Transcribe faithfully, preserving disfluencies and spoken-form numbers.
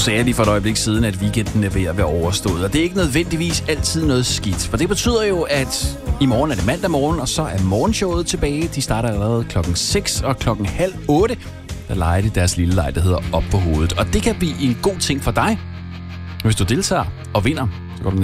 sagde jeg lige for et øjeblik siden, at weekenden er ved at være overstået. Og det er ikke nødvendigvis altid noget skidt. For det betyder jo, at i morgen er det mandag morgen, og så er morgenshowet tilbage. De starter allerede klokken seks og klokken halv otte. Der leger de deres lille leg, der hedder Op på hovedet. Og det kan blive en god ting for dig, hvis du deltager og vinder